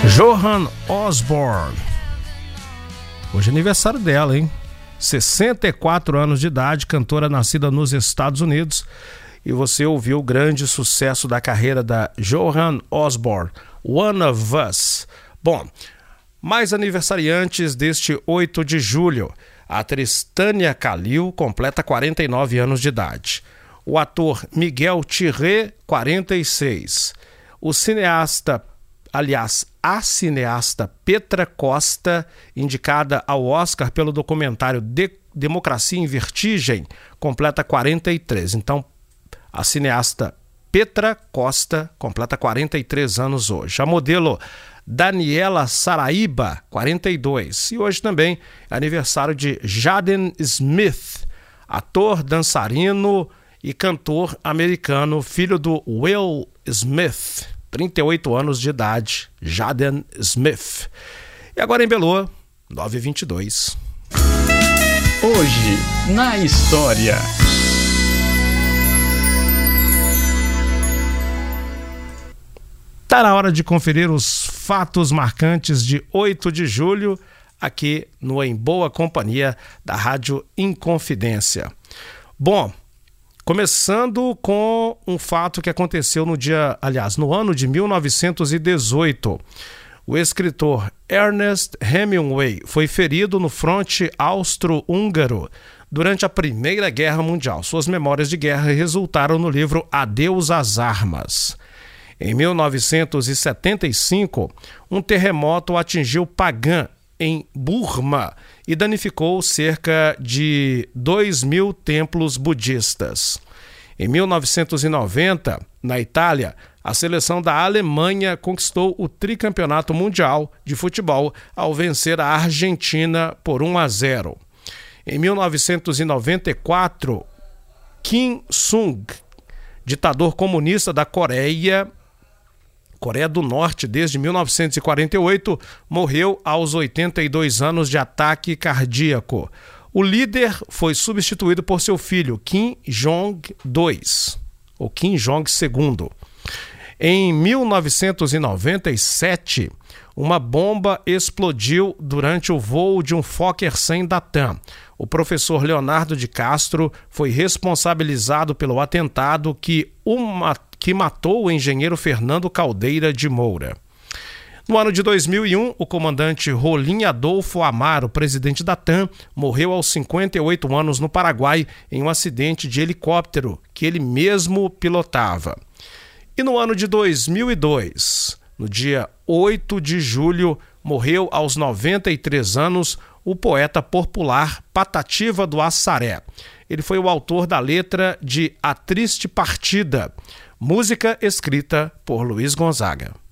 Joan Osborne. Hoje é aniversário dela, hein? 64 anos de idade, cantora nascida nos Estados Unidos. E você ouviu o grande sucesso da carreira da Joan Osborne, One of Us. Bom, mais aniversariantes deste 8 de julho. A atriz Tânia Kalil completa 49 anos de idade. O ator Miguel Thierry, 46. O cineasta, a cineasta Petra Costa, indicada ao Oscar pelo documentário Democracia em Vertigem, completa 43. Então, a cineasta Petra Costa completa 43 anos hoje. A modelo Daniela Saraiva, 42. E hoje também é aniversário de Jaden Smith, ator, dançarino e cantor americano, filho do Will Smith, 38 anos de idade, Jaden Smith. E agora em Belo, 9h22. Hoje, na história. Está na hora de conferir os fatos marcantes de 8 de julho, aqui no Em Boa Companhia da Rádio Inconfidência. Bom, começando com um fato que aconteceu no ano de 1918. O escritor Ernest Hemingway foi ferido no fronte austro-húngaro durante a Primeira Guerra Mundial. Suas memórias de guerra resultaram no livro Adeus às Armas. Em 1975, um terremoto atingiu Pagan, em Burma, e danificou cerca de 2.000 templos budistas. Em 1990, na Itália, a seleção da Alemanha conquistou o tricampeonato mundial de futebol ao vencer a Argentina por 1-0. Em 1994, Kim Il-sung, ditador comunista da Coreia do Norte desde 1948, morreu aos 82 anos de ataque cardíaco. O líder foi substituído por seu filho, Kim Jong-il, ou Kim Jong-II. Em 1997, uma bomba explodiu durante o voo de um Fokker 100 da TAM. O professor Leonardo de Castro foi responsabilizado pelo atentado que matou o engenheiro Fernando Caldeira de Moura. No ano de 2001, o comandante Rolim Adolfo Amaro, presidente da TAM, morreu aos 58 anos no Paraguai em um acidente de helicóptero que ele mesmo pilotava. E no ano de 2002, no dia 8 de julho, morreu aos 93 anos o poeta popular Patativa do Assaré. Ele foi o autor da letra de A Triste Partida, música escrita por Luiz Gonzaga.